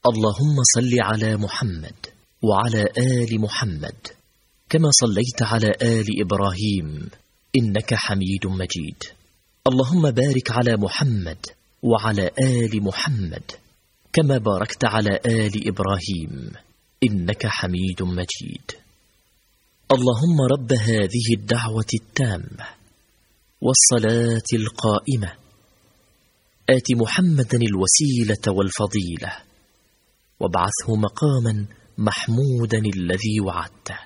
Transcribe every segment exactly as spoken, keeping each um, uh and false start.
اللهم صل على محمد وعلى آل محمد كما صليت على آل إبراهيم إنك حميد مجيد. اللهم بارك على محمد وعلى آل محمد كما باركت على آل إبراهيم إنك حميد مجيد. اللهم رب هذه الدعوة التامة والصلاة القائمة آت محمدا الوسيلة والفضيلة وابعثه مقاما محمودا الذي وعدته.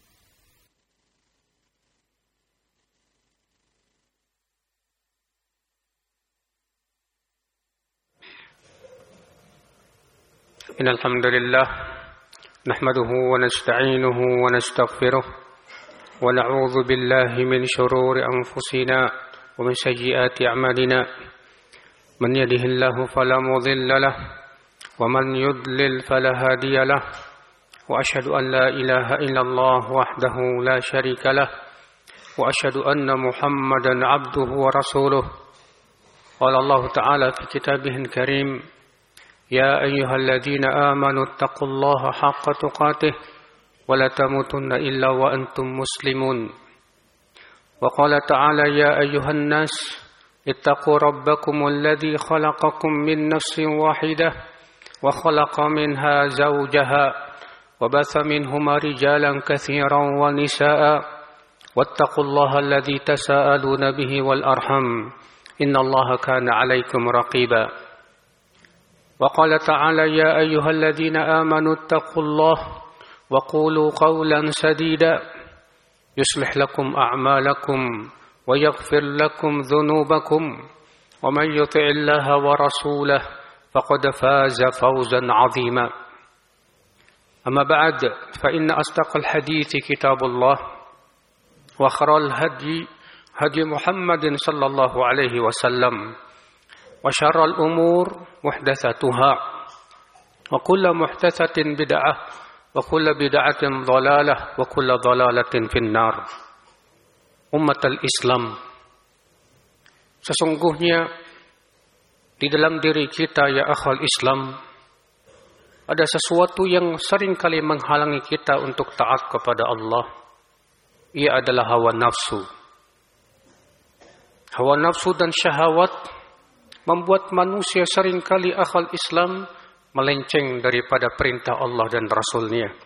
إن الحمد لله نحمده ونستعينه ونستغفره ونعوذ بالله من شرور أنفسنا ومن سيئات أعمالنا من يهده الله فلا مضل له ومن يضلل فلا هادي له وأشهد أن لا إله إلا الله وحده لا شريك له وأشهد أن محمدا عبده ورسوله. قال الله تعالى في كتابه الكريم: يا أيها الذين آمنوا اتقوا الله حق تقاته ولا تموتن إلا وأنتم مسلمون. وقال تعالى: يا أيها الناس اتقوا ربكم الذي خلقكم من نفس واحدة وخلق منها زوجها وبث منهما رجالا كثيرا ونساء واتقوا الله الذي تساءلون به والأرحم إن الله كان عليكم رقيبا. وقال تعالى: يا أيها الذين آمنوا اتقوا الله وقولوا قولا سديدا يصلح لكم أعمالكم ويغفر لكم ذنوبكم ومن يطع الله ورسوله فقد فاز فوزا عظيما. أما بعد فإن أصدق الحديث كتاب الله وخير الهدي هدي محمد صلى الله عليه وسلم وشر الأمور محدثاتها وكل محدثة بدعة وكل بدعة ضلالة وكل ضلالة في النار. Ummatul Islam, sesungguhnya di dalam diri kita ya akhwal Islam ada sesuatu yang sering kali menghalangi kita untuk taat kepada Allah. Ia adalah hawa nafsu. Hawa nafsu dan syahwat membuat manusia seringkali akhwal Islam melenceng daripada perintah Allah dan Rasul-Nya.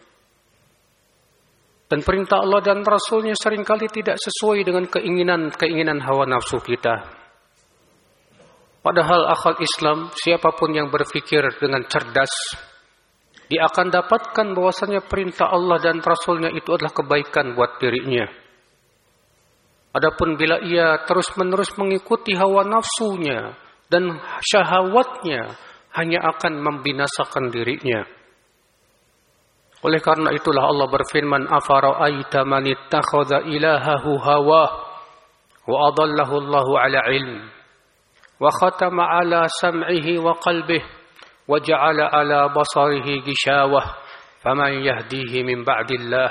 Dan perintah Allah dan Rasul-Nya seringkali tidak sesuai dengan keinginan-keinginan hawa nafsu kita. Padahal akhwal Islam, siapapun yang berfikir dengan cerdas, dia akan dapatkan bahwasanya perintah Allah dan Rasul-Nya itu adalah kebaikan buat dirinya. Adapun bila ia terus-menerus mengikuti hawa nafsunya dan syahwatnya, hanya akan membinasakan dirinya. Oleh karena itulah Allah berfirman: afara'aita man ittakhadha ilahahu hawah wa adallahu Allahu ala ilm wa khatama ala sam'ihi wa qalbihi wa ja'ala ala basarihi gishawah faman yahdihi min ba'dillah.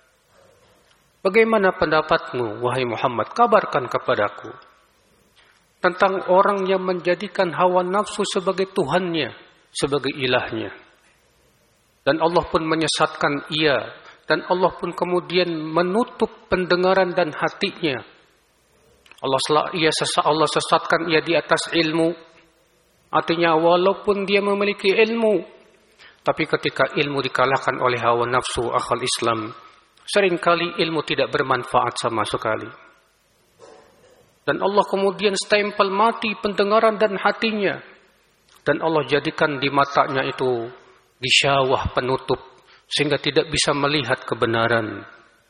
Bagaimana pendapatmu wahai Muhammad? Kabarkan kepadaku tentang orang yang menjadikan hawa nafsu sebagai Tuhannya, sebagai ilahnya. Dan Allah pun menyesatkan ia, dan Allah pun kemudian menutup pendengaran dan hatinya. Allah ia sesat, Allah sesatkan ia di atas ilmu. Artinya walaupun dia memiliki ilmu, tapi ketika ilmu dikalahkan oleh hawa nafsu akhwal Islam, seringkali ilmu tidak bermanfaat sama sekali. Dan Allah kemudian stempel mati pendengaran dan hatinya. Dan Allah jadikan di matanya itu gisyawah, penutup, sehingga tidak bisa melihat kebenaran.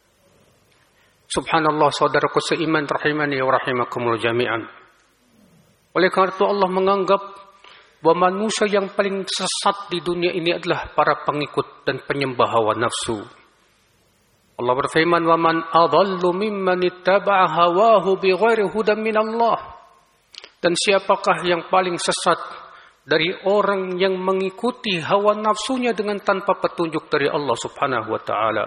Subhanallah, saudaraku seiman rahimani wa rahimakumullah jami'an. Oleh karena itu Allah menganggap bahwa manusia yang paling sesat di dunia ini adalah para pengikut dan penyembah hawa nafsu. Allah berfirman: "Wa man adallu mimman ittaba'a hawahu bighairi hudan min Allah." Dan siapakah yang paling sesat dari orang yang mengikuti hawa nafsunya dengan tanpa petunjuk dari Allah Subhanahu wa taala?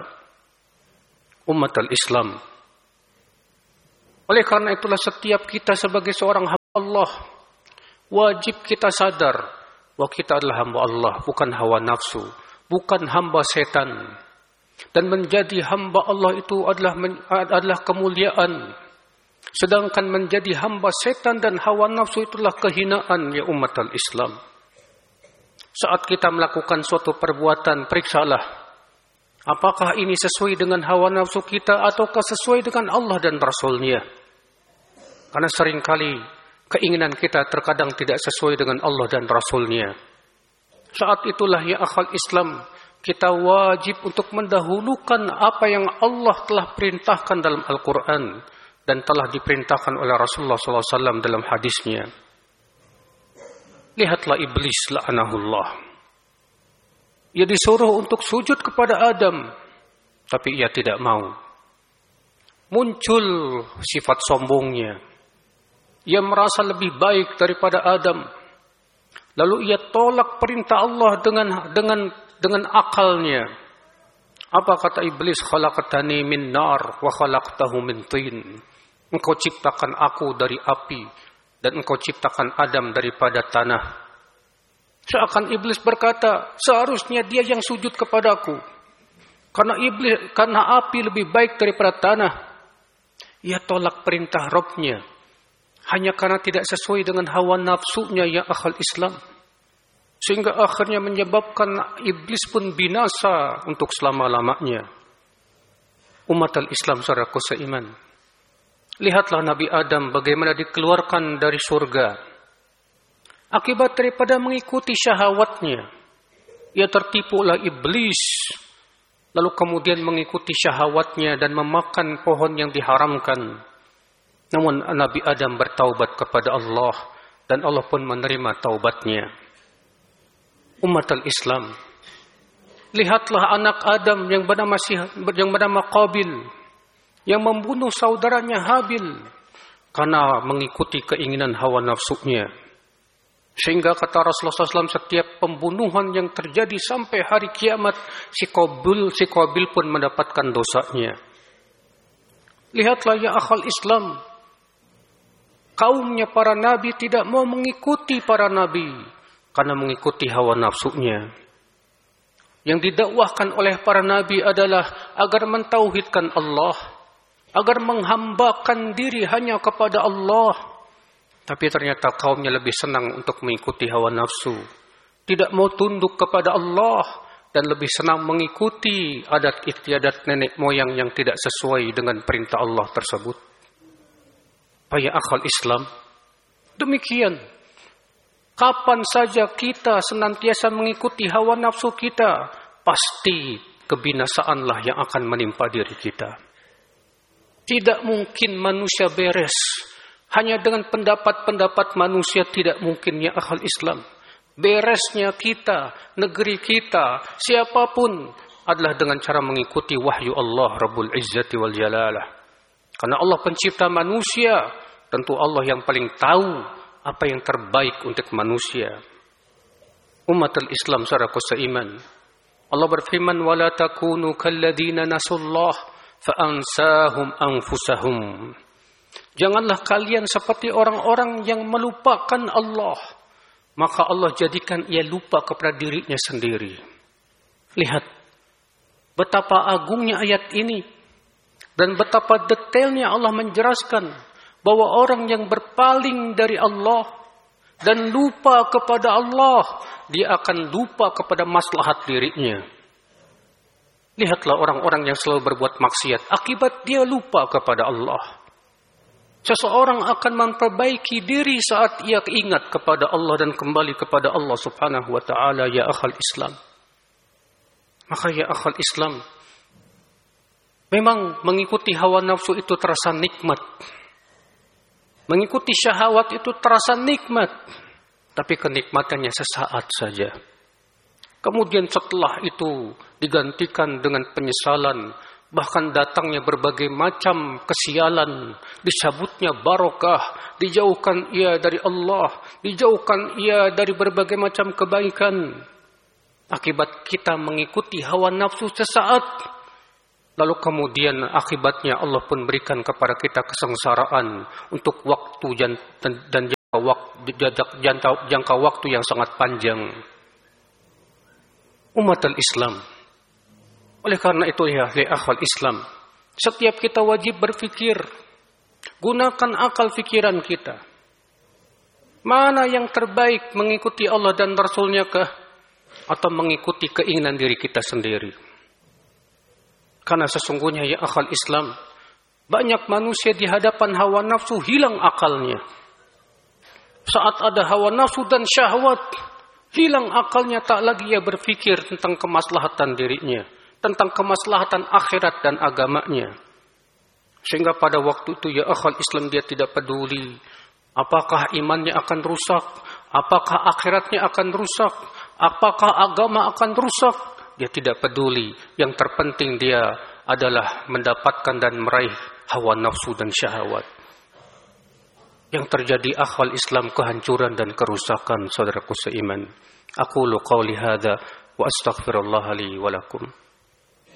Ummatul Islam. Oleh karena itulah setiap kita sebagai seorang hamba Allah wajib kita sadar bahwa kita adalah hamba Allah, bukan hawa nafsu, bukan hamba setan. Dan menjadi hamba Allah itu adalah adalah kemuliaan. Sedangkan menjadi hamba setan dan hawa nafsu itulah kehinaan, ya umat al-Islam. Saat kita melakukan suatu perbuatan, periksalah, apakah ini sesuai dengan hawa nafsu kita ataukah sesuai dengan Allah dan Rasul-Nya. Karena seringkali keinginan kita terkadang tidak sesuai dengan Allah dan Rasul-Nya. Saat itulah, ya akhal Islam, kita wajib untuk mendahulukan apa yang Allah telah perintahkan dalam Al-Quran dan telah diperintahkan oleh Rasulullah shallallahu alaihi wasallam dalam hadisnya. Lihatlah iblis la'anahullah. Ia disuruh untuk sujud kepada Adam, tapi ia tidak mau. Muncul sifat sombongnya. Ia merasa lebih baik daripada Adam. Lalu ia tolak perintah Allah dengan dengan dengan akalnya. Apa kata iblis? Khalaqtani min nar wa khalaqtahu min tin. Engkau ciptakan aku dari api dan engkau ciptakan Adam daripada tanah. Seakan iblis berkata, seharusnya dia yang sujud kepadaku. Karena iblis, karena api lebih baik daripada tanah. Ia tolak perintah Rabb-Nya hanya karena tidak sesuai dengan hawa nafsunya, ya akhal Islam. Sehingga akhirnya menyebabkan iblis pun binasa untuk selama-lamanya. Umat al-Islam, saudaraku seiman, lihatlah Nabi Adam bagaimana dikeluarkan dari surga. Akibat daripada mengikuti syahwatnya. Ia tertipu oleh iblis. Lalu kemudian mengikuti syahwatnya dan memakan pohon yang diharamkan. Namun Nabi Adam bertaubat kepada Allah. Dan Allah pun menerima taubatnya. Umat al-Islam, lihatlah anak Adam yang bernama, yang bernama Qabil, yang membunuh saudaranya Habil karena mengikuti keinginan hawa nafsunya. Sehingga kata Rasulullah shallallahu alaihi wasallam, setiap pembunuhan yang terjadi sampai hari kiamat, si Qabil, si Qabil pun mendapatkan dosanya. Lihatlah ya akhal Islam, kaumnya para nabi tidak mau mengikuti para nabi karena mengikuti hawa nafsunya. Yang didakwahkan oleh para nabi adalah agar mentauhidkan Allah, agar menghambakan diri hanya kepada Allah. Tapi ternyata kaumnya lebih senang untuk mengikuti hawa nafsu, tidak mau tunduk kepada Allah, dan lebih senang mengikuti adat istiadat nenek moyang yang tidak sesuai dengan perintah Allah tersebut. Ya akhal Islam, demikian. Kapan saja kita senantiasa mengikuti hawa nafsu kita, pasti kebinasaanlah yang akan menimpa diri kita. Tidak mungkin manusia beres. Hanya dengan pendapat-pendapat manusia tidak mungkin, ya akhal Islam. Beresnya kita, negeri kita, siapapun adalah dengan cara mengikuti wahyu Allah Rabbul Izzati wal Jalalah. Karena Allah pencipta manusia, tentu Allah yang paling tahu apa yang terbaik untuk manusia. Umat al-Islam, saudaraku seiman, Allah berfirman, wala takunu kalladzina nasullah fa ansahum anfusahum. Janganlah kalian seperti orang-orang yang melupakan Allah, maka Allah jadikan ia lupa kepada dirinya sendiri. Lihat betapa agungnya ayat ini dan betapa detailnya Allah menjelaskan bahwa orang yang berpaling dari Allah dan lupa kepada Allah, dia akan lupa kepada maslahat dirinya. Lihatlah orang-orang yang selalu berbuat maksiat, akibat dia lupa kepada Allah. Seseorang akan memperbaiki diri saat ia ingat kepada Allah dan kembali kepada Allah subhanahu wa ta'ala, ya akhal Islam. Maka ya akhal Islam, memang mengikuti hawa nafsu itu terasa nikmat. Mengikuti syahwat itu terasa nikmat. Tapi kenikmatannya sesaat saja. Kemudian setelah itu digantikan dengan penyesalan. Bahkan datangnya berbagai macam kesialan, dicabutnya barokah, dijauhkan ia dari Allah, dijauhkan ia dari berbagai macam kebaikan. Akibat kita mengikuti hawa nafsu sesaat, lalu kemudian akibatnya Allah pun berikan kepada kita kesengsaraan untuk waktu dan, dan, dan jangka waktu, jangka waktu yang sangat panjang. Umat al-Islam. Oleh karena itu ya, li akhwal Islam, setiap kita wajib berpikir, gunakan akal pikiran kita. Mana yang terbaik, mengikuti Allah dan Rasul-Nya kah? Atau mengikuti keinginan diri kita sendiri? Karena sesungguhnya ya akhwal Islam, banyak manusia di hadapan hawa nafsu hilang akalnya. Saat ada hawa nafsu dan syahwat, hilang akalnya, tak lagi ia berpikir tentang kemaslahatan dirinya, tentang kemaslahatan akhirat dan agamanya. Sehingga pada waktu itu ya akhwal Islam, dia tidak peduli apakah imannya akan rusak, apakah akhiratnya akan rusak, apakah agama akan rusak. Dia tidak peduli. Yang terpenting dia adalah mendapatkan dan meraih hawa nafsu dan syahwat. Yang terjadi akhwal Islam, kehancuran dan kerusakan, saudaraku seiman. Aqulu qawli hadza wa astaghfirullah li wa lakum.